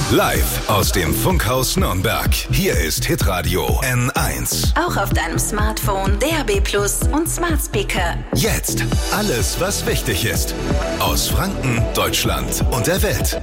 Live aus dem Funkhaus Nürnberg. Hier ist Hitradio N1. Auch auf deinem Smartphone, DAB+ und Smart Speaker. Jetzt alles, was wichtig ist. Aus Franken, Deutschland und der Welt.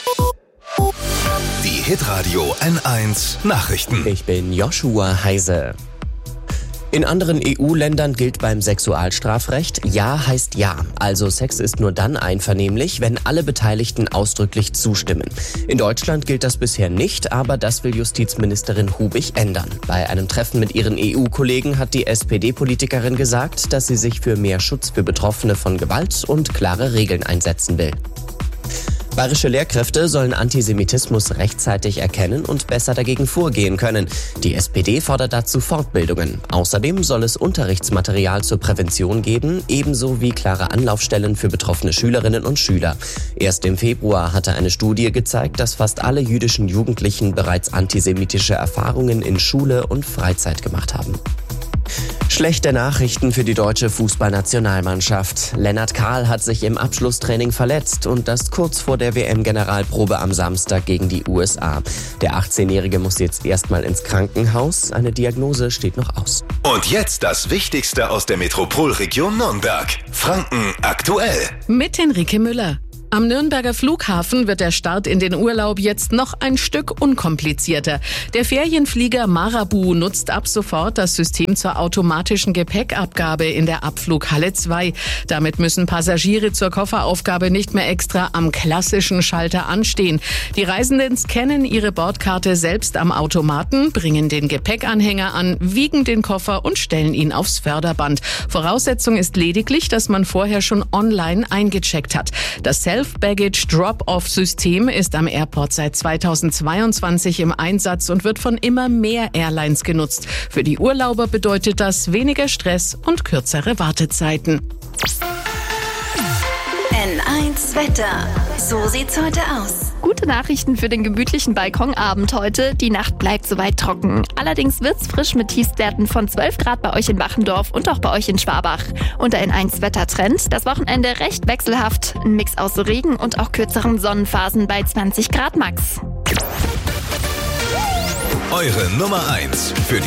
Die Hitradio N1 Nachrichten. Ich bin Joshua Heise. In anderen EU-Ländern gilt beim Sexualstrafrecht, Ja heißt Ja. Also Sex ist nur dann einvernehmlich, wenn alle Beteiligten ausdrücklich zustimmen. In Deutschland gilt das bisher nicht, aber das will Justizministerin Hubig ändern. Bei einem Treffen mit ihren EU-Kollegen hat die SPD-Politikerin gesagt, dass sie sich für mehr Schutz für Betroffene von Gewalt und klare Regeln einsetzen will. Bayerische Lehrkräfte sollen Antisemitismus rechtzeitig erkennen und besser dagegen vorgehen können. Die SPD fordert dazu Fortbildungen. Außerdem soll es Unterrichtsmaterial zur Prävention geben, ebenso wie klare Anlaufstellen für betroffene Schülerinnen und Schüler. Erst im Februar hatte eine Studie gezeigt, dass fast alle jüdischen Jugendlichen bereits antisemitische Erfahrungen in Schule und Freizeit gemacht haben. Schlechte Nachrichten für die deutsche Fußballnationalmannschaft. Lennart Kahl hat sich im Abschlusstraining verletzt und das kurz vor der WM-Generalprobe am Samstag gegen die USA. Der 18-Jährige muss jetzt erstmal ins Krankenhaus. Eine Diagnose steht noch aus. Und jetzt das Wichtigste aus der Metropolregion Nürnberg. Franken aktuell. Mit Henrike Müller. Am Nürnberger Flughafen wird der Start in den Urlaub jetzt noch ein Stück unkomplizierter. Der Ferienflieger Marabu nutzt ab sofort das System zur automatischen Gepäckabgabe in der Abflughalle 2. Damit müssen Passagiere zur Kofferaufgabe nicht mehr extra am klassischen Schalter anstehen. Die Reisenden scannen ihre Bordkarte selbst am Automaten, bringen den Gepäckanhänger an, wiegen den Koffer und stellen ihn aufs Förderband. Voraussetzung ist lediglich, dass man vorher schon online eingecheckt hat. Das Self-Baggage-Drop-Off-System ist am Airport seit 2022 im Einsatz und wird von immer mehr Airlines genutzt. Für die Urlauber bedeutet das weniger Stress und kürzere Wartezeiten. N1 Wetter. So sieht's heute aus. Gute Nachrichten für den gemütlichen Balkonabend heute. Die Nacht bleibt soweit trocken. Allerdings wird's frisch mit Tiefstwerten von 12 Grad bei euch in Wachendorf und auch bei euch in Schwabach. Und der N1 Wettertrend. Das Wochenende recht wechselhaft. Ein Mix aus Regen und auch kürzeren Sonnenphasen bei 20 Grad max. Eure Nummer 1 für